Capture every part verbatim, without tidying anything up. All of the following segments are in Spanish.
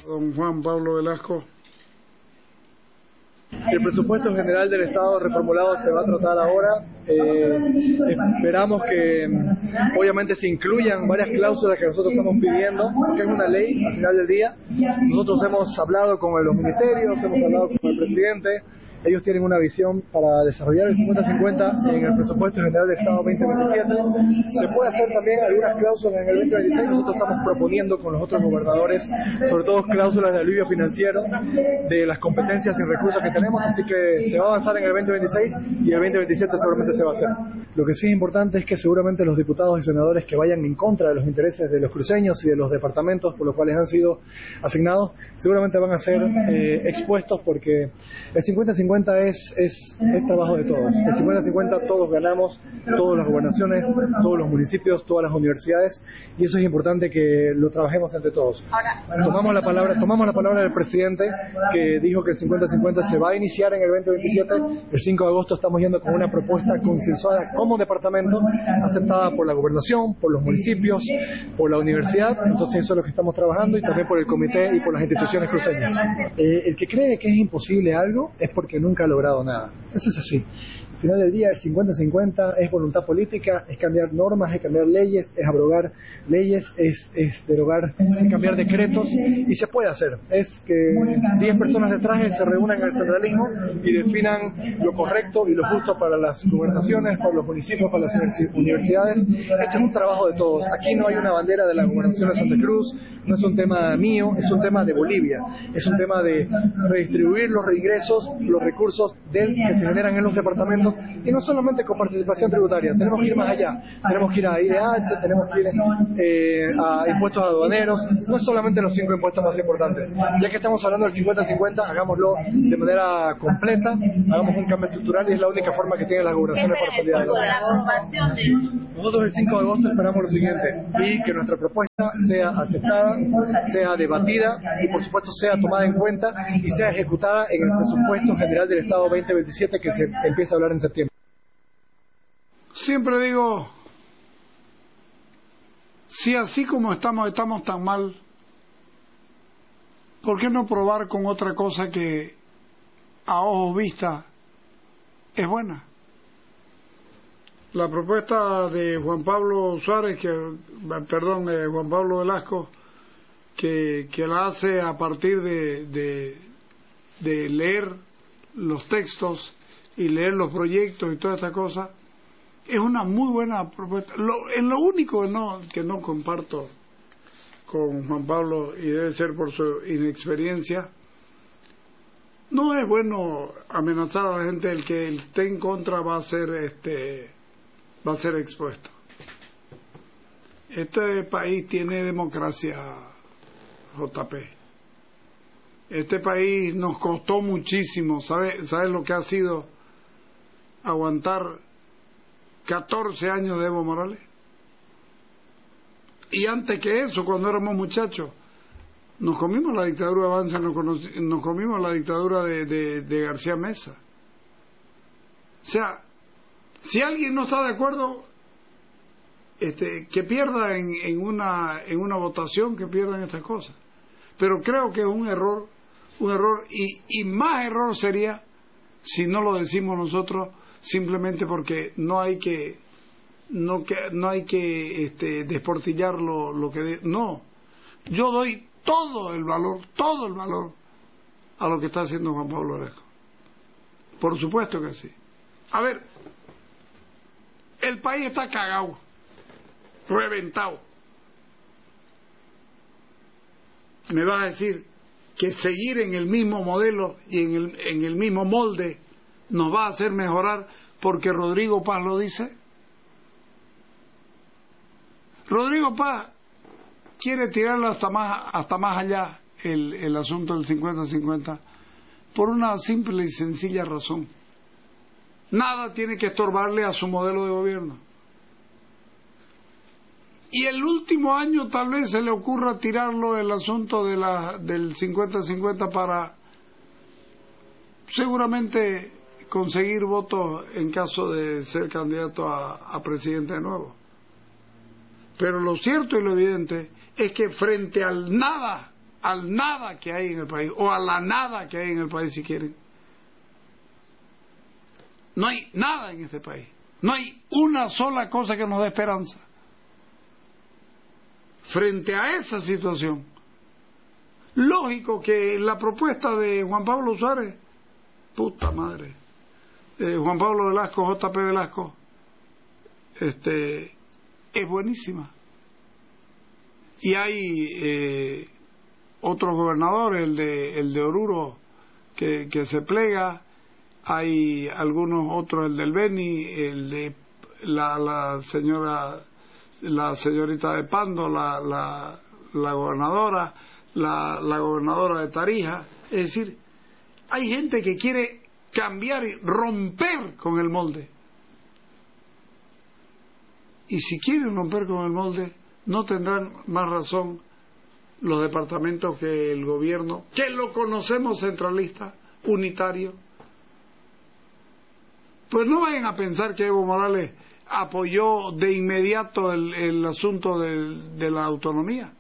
don Juan Pablo Velasco. El presupuesto general del Estado reformulado se va a tratar ahora. Eh, esperamos que obviamente se incluyan varias cláusulas que nosotros estamos pidiendo, porque es una ley al final del día. Nosotros hemos hablado con los ministerios, hemos hablado con el presidente. Ellos tienen una visión para desarrollar el cincuenta cincuenta en el presupuesto general del Estado veinte veintisiete. Se puede hacer también algunas cláusulas en el veinte veintiséis. Nosotros estamos proponiendo con los otros gobernadores, sobre todo cláusulas de alivio financiero de las competencias y recursos que tenemos, así que se va a avanzar en el veinte veintiséis y el veinte veintisiete seguramente se va a hacer. Lo que sí es importante es que seguramente los diputados y senadores que vayan en contra de los intereses de los cruceños y de los departamentos por los cuales han sido asignados, seguramente van a ser eh, expuestos, porque el cincuenta cincuenta es, es, es trabajo de todos. El cincuenta cincuenta todos ganamos, todas las gobernaciones, todos los municipios, todas las universidades, y eso es importante que lo trabajemos entre todos. Tomamos la palabra, tomamos la palabra del presidente, que dijo que el cincuenta cincuenta se va a iniciar en el veinte veintisiete. El cinco de agosto estamos yendo con una propuesta consensuada como departamento, aceptada por la gobernación, por los municipios, por la universidad. Entonces eso es lo que estamos trabajando, y también por el comité y por las instituciones cruceñas. Eh, el que cree que es imposible algo es porque nunca ha logrado nada. Eso es así. Al final del día, el cincuenta cincuenta es voluntad política, es cambiar normas, es cambiar leyes, es abrogar leyes, es, es derogar, es cambiar decretos, y se puede hacer. Es que diez personas de traje se reúnan en el centralismo y definan lo correcto y lo justo para las gobernaciones, para los municipios, para las universidades. Este es un trabajo de todos. Aquí no hay una bandera de la gobernación de Santa Cruz, no es un tema mío, es un tema de Bolivia, es un tema de redistribuir los ingresos, los recursos del que se generan en los departamentos, y no solamente con participación tributaria. Tenemos que ir más allá, tenemos que ir a I D H, tenemos que ir eh, a impuestos aduaneros, no es solamente los cinco impuestos más importantes. Ya que estamos hablando del cincuenta cincuenta, hagámoslo de manera completa, hagamos un cambio estructural, y es la única forma que tienen las gobernaciones para salir adelante. Nosotros el cinco de agosto esperamos lo siguiente, y que nuestra propuesta sea aceptada, sea debatida y por supuesto sea tomada en cuenta y sea ejecutada en el presupuesto general del Estado veinte veintisiete, que se empieza a hablar en septiembre. Siempre digo, si así como estamos, estamos tan mal, ¿por qué no probar con otra cosa que a ojos vista es buena? La propuesta de Juan Pablo Suárez, que, perdón, de Juan Pablo Velasco, que, que la hace a partir de, de, de leer los textos y leer los proyectos y toda esta cosa, es una muy buena propuesta. Lo, en lo único que no, que no comparto con Juan Pablo, y debe ser por su inexperiencia, no es bueno amenazar a la gente. El que esté en contra va a ser este va a ser expuesto. Este país tiene democracia, J P. Este país nos costó muchísimo. ¿Sabe, ¿Sabes lo que ha sido aguantar catorce años de Evo Morales? Y antes que eso, cuando éramos muchachos, nos comimos la dictadura de Avanza, nos, nos comimos la dictadura de, de, de García Mesa. O sea, si alguien no está de acuerdo, este, que pierda en, en una en una votación, que pierdan estas cosas. Pero creo que es un error, un error, y, y más error sería si no lo decimos nosotros, simplemente porque no hay que no que no hay que este, desportillar lo, lo que de, no. Yo doy todo el valor, todo el valor a lo que está haciendo Juan Pablo Velasco. Por supuesto que sí. A ver, el país está cagado, reventado. Me vas a decir que seguir en el mismo modelo y en el, en el mismo molde nos va a hacer mejorar porque Rodrigo Paz lo dice. Rodrigo Paz quiere tirarlo hasta más, hasta más allá el, el asunto del cincuenta cincuenta por una simple y sencilla razón. Nada tiene que estorbarle a su modelo de gobierno. Y el último año tal vez se le ocurra tirarlo el asunto de la, del cincuenta cincuenta para seguramente conseguir votos en caso de ser candidato a, a presidente de nuevo. Pero lo cierto y lo evidente es que frente al nada al nada que hay en el país, o a la nada que hay en el país si quieren. No hay nada en este país, no hay una sola cosa que nos dé esperanza. Frente a esa situación, lógico que la propuesta de Juan Pablo Suárez, puta madre, eh, Juan Pablo Velasco, J P Velasco, este, es buenísima. Y hay eh, otros gobernadores, el de el de Oruro, que, que se plega, hay algunos otros, el del Beni, el de la, la señora, la señorita de Pando, la, la, la gobernadora, la, la gobernadora de Tarija. Es decir, hay gente que quiere cambiar y romper con el molde. Y si quieren romper con el molde, no tendrán más razón los departamentos que el gobierno, que lo conocemos centralista, unitario. Pues no vayan a pensar que Evo Morales apoyó de inmediato el, el asunto de, de la autonomía.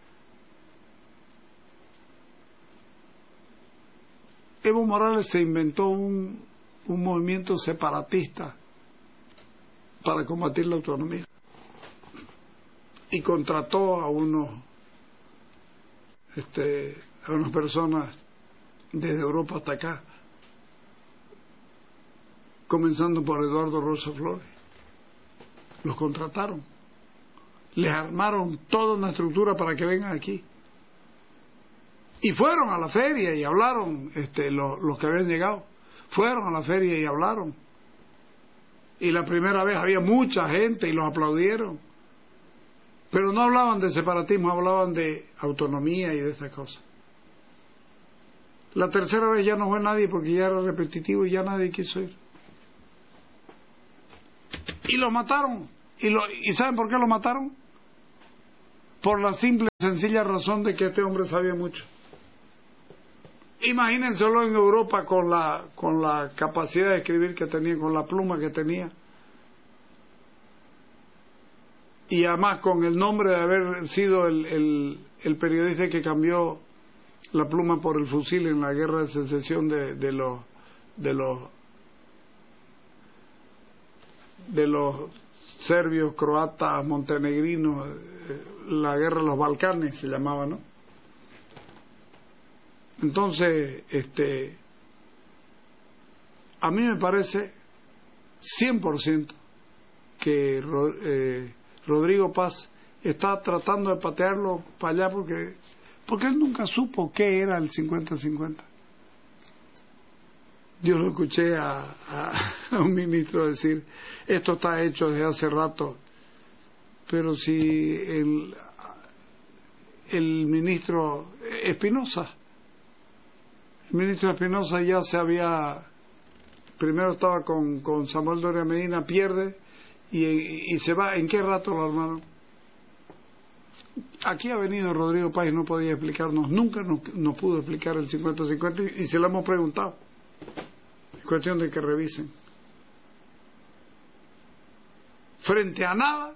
Evo Morales se inventó un, un movimiento separatista para combatir la autonomía y contrató a unos este, a unas personas desde Europa hasta acá, comenzando por Eduardo Rosa Flores. Los contrataron, les armaron toda una estructura para que vengan aquí. Y fueron a la feria y hablaron, este, los, los que habían llegado, fueron a la feria y hablaron. Y la primera vez había mucha gente y los aplaudieron. Pero no hablaban de separatismo, hablaban de autonomía y de esas cosas. La tercera vez ya no fue nadie porque ya era repetitivo y ya nadie quiso ir. Y lo mataron. ¿Y, lo, ¿Y saben por qué lo mataron? Por la simple y sencilla razón de que este hombre sabía mucho. Imagínenselo en Europa con la, con la capacidad de escribir que tenía, con la pluma que tenía. Y además con el nombre de haber sido el, el, el periodista que cambió la pluma por el fusil en la guerra de secesión de, de los de los de los serbios, croatas, montenegrinos, la guerra de los Balcanes se llamaba, ¿no? Entonces, este, a mí me parece cien por ciento que eh, Rodrigo Paz está tratando de patearlo para allá porque porque él nunca supo qué era el cincuenta cincuenta. Yo lo escuché a, a, a un ministro decir, esto está hecho desde hace rato, pero si el, el ministro Espinosa, el ministro Espinosa ya se había, primero estaba con, con Samuel Doria Medina, pierde, y, y se va. ¿En qué rato lo armaron? Aquí ha venido Rodrigo Paz y no podía explicarnos, nunca nos, nos pudo explicar el cincuenta cincuenta y, y se lo hemos preguntado. Es cuestión de que revisen. Frente a nada,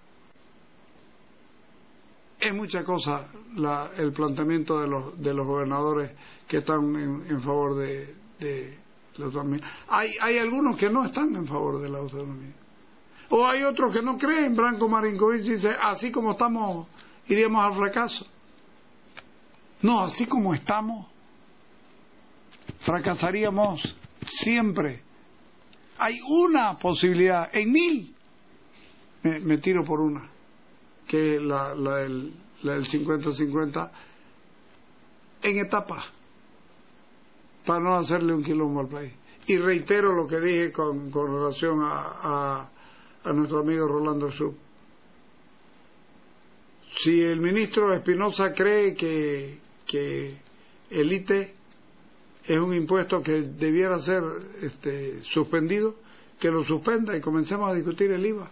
es mucha cosa la, el planteamiento de los, de los gobernadores que están en, en favor de, de la autonomía. Hay, hay algunos que no están en favor de la autonomía. O hay otros que no creen. Branco Marinkovic dice, así como estamos, iríamos al fracaso. No, así como estamos, fracasaríamos siempre. Hay una posibilidad, en mil, me, me tiro por una, que es la, la, del, la del cincuenta cincuenta, en etapas, para no hacerle un quilombo al país. Y reitero lo que dije con, con relación a... a a nuestro amigo Rolando Schub. Si el ministro Espinosa cree que, que el I T E es un impuesto que debiera ser este, suspendido, que lo suspenda y comencemos a discutir el I V A.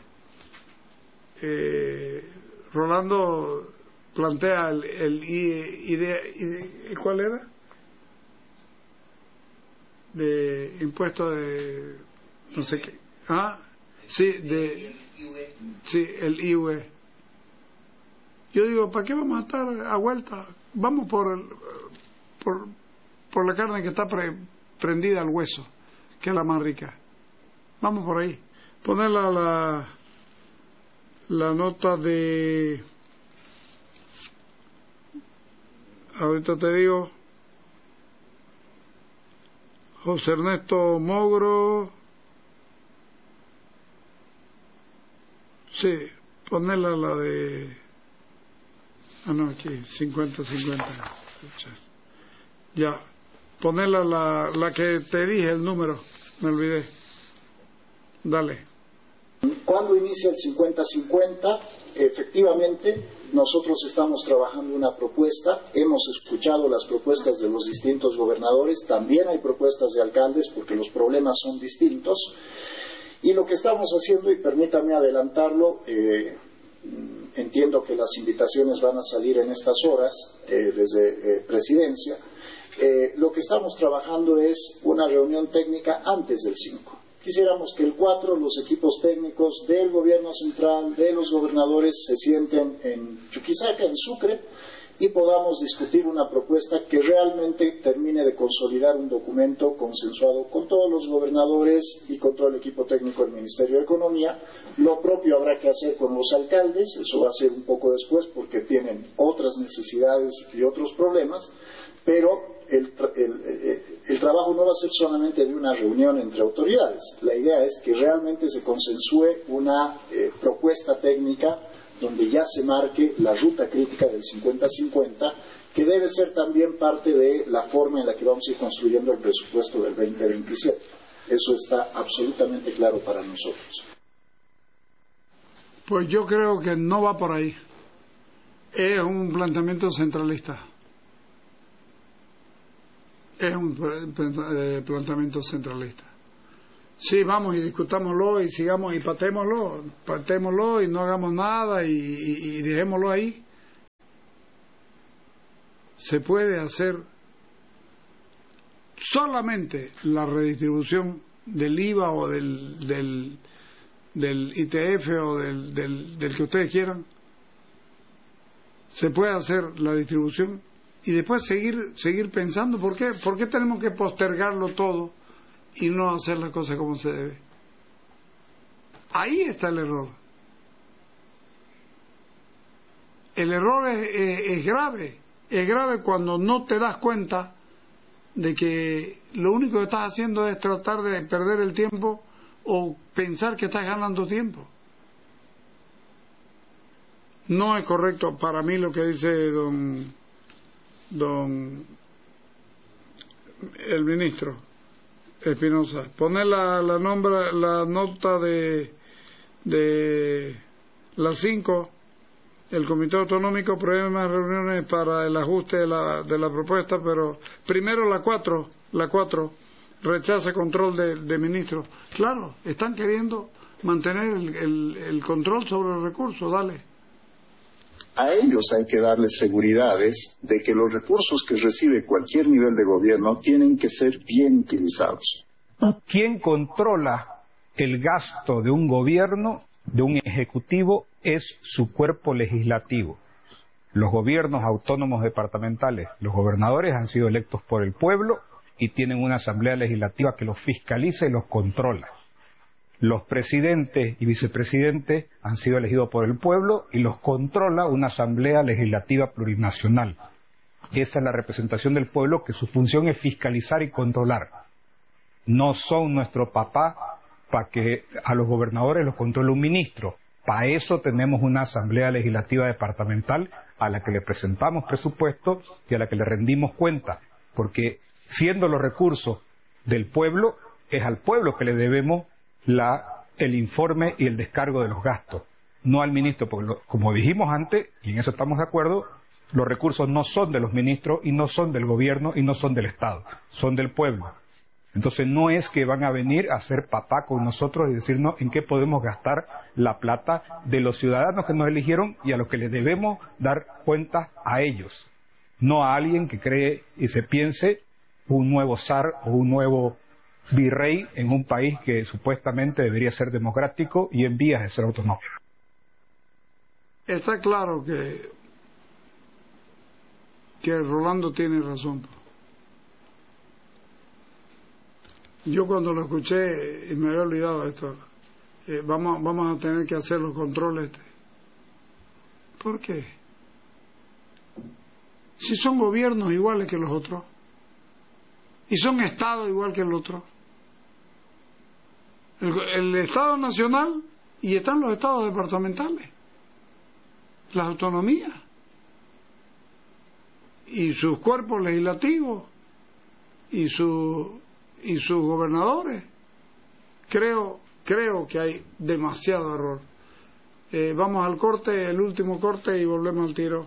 Eh, Rolando plantea el, el idea, idea, ¿cuál era? De impuesto de no sé qué. Ah, sí, de sí, el I V E. Yo digo, ¿para qué vamos a estar a vuelta? vamos por, el, por, por la carne que está pre, prendida al hueso, que es la más rica. Vamos por ahí. Ponerla la, la nota de... Ahorita te digo... José Ernesto Mogro, sí, ponerla la de, ah no, aquí, cincuenta cincuenta, ya, ponerla la, la que te dije el número, me olvidé, dale. Cuando inicia el cincuenta cincuenta, efectivamente, nosotros estamos trabajando una propuesta, hemos escuchado las propuestas de los distintos gobernadores, también hay propuestas de alcaldes porque los problemas son distintos, y lo que estamos haciendo, y permítame adelantarlo, eh, entiendo que las invitaciones van a salir en estas horas eh, desde eh, Presidencia, eh, lo que estamos trabajando es una reunión técnica antes del cinco. Quisiéramos que el cuatro, los equipos técnicos del gobierno central, de los gobernadores, se sienten en Chuquisaca, en Sucre, y podamos discutir una propuesta que realmente termine de consolidar un documento consensuado con todos los gobernadores y con todo el equipo técnico del Ministerio de Economía. Lo propio habrá que hacer con los alcaldes, eso va a ser un poco después porque tienen otras necesidades y otros problemas, pero el, el, el, el trabajo no va a ser solamente de una reunión entre autoridades. La idea es que realmente se consensúe una eh, propuesta técnica donde ya se marque la ruta crítica del cincuenta cincuenta, que debe ser también parte de la forma en la que vamos a ir construyendo el presupuesto del veinte veintisiete. Eso está absolutamente claro para nosotros. Pues yo creo que no va por ahí. Es un planteamiento centralista. Es un planteamiento centralista. Sí, vamos y discutámoslo y sigamos y patémoslo, patémoslo y no hagamos nada y, y, y dejémoslo ahí. Se puede hacer solamente la redistribución del I V A o del, del, del I T F o del, del, del que ustedes quieran. Se puede hacer la distribución y después seguir seguir pensando. ¿Por qué? ¿Por qué tenemos que postergarlo todo y no hacer las cosas como se debe? Ahí está el error. El error es, es, es grave. Es grave cuando no te das cuenta de que lo único que estás haciendo es tratar de perder el tiempo o pensar que estás ganando tiempo. No es correcto para mí lo que dice don don el ministro Espinosa. Poner la, la, nombra, la nota de de las cinco, el Comité Autonómico prevé más reuniones para el ajuste de la, de la propuesta, pero primero la cuatro, la cuatro, rechaza control de, de ministros. Claro, están queriendo mantener el, el, el control sobre los recursos, dale. A ellos hay que darles seguridades de que los recursos que recibe cualquier nivel de gobierno tienen que ser bien utilizados. ¿Quién controla el gasto de un gobierno, de un ejecutivo? Es su cuerpo legislativo. Los gobiernos autónomos departamentales, los gobernadores han sido electos por el pueblo y tienen una asamblea legislativa que los fiscaliza y los controla. Los presidentes y vicepresidentes han sido elegidos por el pueblo y los controla una asamblea legislativa plurinacional. Esa es la representación del pueblo, que su función es fiscalizar y controlar. No son nuestro papá para que a los gobernadores los controle un ministro. Para eso tenemos una asamblea legislativa departamental a la que le presentamos presupuesto y a la que le rendimos cuenta, porque siendo los recursos del pueblo, es al pueblo que le debemos la, el informe y el descargo de los gastos, no al ministro, porque lo, como dijimos antes, y en eso estamos de acuerdo, los recursos no son de los ministros y no son del gobierno y no son del Estado, son del pueblo. Entonces no es que van a venir a hacer papá con nosotros y decirnos en qué podemos gastar la plata de los ciudadanos que nos eligieron y a los que les debemos dar cuentas a ellos, no a alguien que cree y se piense un nuevo zar o un nuevo virrey en un país que supuestamente debería ser democrático y en vías de ser autonómico. Está claro que que Rolando tiene razón. Yo cuando lo escuché, y me había olvidado de esto, eh, vamos, vamos a tener que hacer los controles. ¿Por qué? Si son gobiernos iguales que los otros, y son estados igual que el otro. El, el Estado Nacional, y están los estados departamentales, las autonomías, y sus cuerpos legislativos, y, su, y sus gobernadores. Creo, creo que hay demasiado error. Eh, vamos al corte, el último corte, y volvemos al tiro.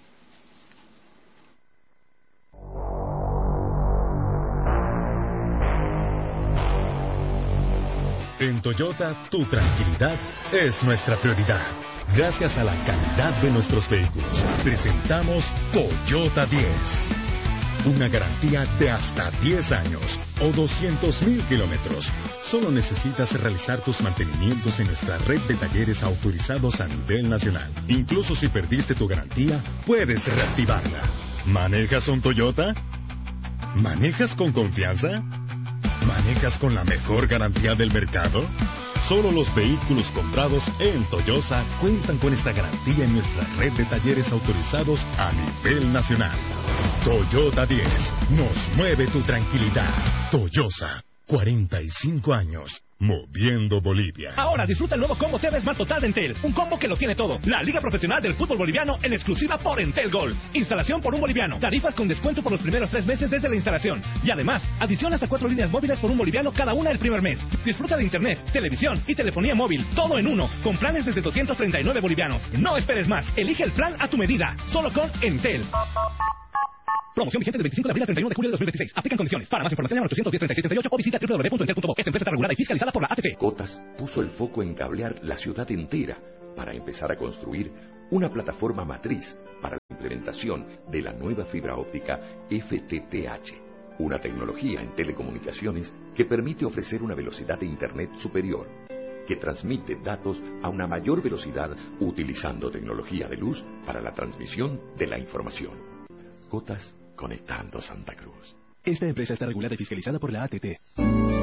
En Toyota, tu tranquilidad es nuestra prioridad. Gracias a la calidad de nuestros vehículos, presentamos Toyota diez. Una garantía de hasta diez años o doscientos mil kilómetros. Solo necesitas realizar tus mantenimientos en nuestra red de talleres autorizados a nivel nacional. Incluso si perdiste tu garantía, puedes reactivarla. ¿Manejas un Toyota? ¿Manejas con confianza? ¿Manejas con la mejor garantía del mercado? Solo los vehículos comprados en Toyota cuentan con esta garantía en nuestra red de talleres autorizados a nivel nacional. Toyota diez, nos mueve tu tranquilidad. Toyota, cuarenta y cinco años. Moviendo Bolivia. Ahora disfruta el nuevo combo T V Smart Total de Entel. Un combo que lo tiene todo. La Liga Profesional del Fútbol Boliviano en exclusiva por Entel Gold. Instalación por un boliviano. Tarifas con descuento por los primeros tres meses desde la instalación. Y además, adición hasta cuatro líneas móviles por un boliviano cada una el primer mes. Disfruta de internet, televisión y telefonía móvil. Todo en uno. Con planes desde doscientos treinta y nueve bolivianos. No esperes más. Elige el plan a tu medida. Solo con Entel. Promoción vigente del veinticinco de abril al treinta y uno de julio de dos mil veintiséis. Aplican condiciones. Para más información llama al ochocientos diez, treinta y seis, treinta y ocho o visita doble u doble u doble u punto entel punto bo. Esta empresa está regulada y fiscalizada por la A T P. Cotas puso el foco en cablear la ciudad entera para empezar a construir una plataforma matriz para la implementación de la nueva fibra óptica F T T H, una tecnología en telecomunicaciones que permite ofrecer una velocidad de Internet superior, que transmite datos a una mayor velocidad utilizando tecnología de luz para la transmisión de la información. Cotas, conectando Santa Cruz. Esta empresa está regulada y fiscalizada por la A T T.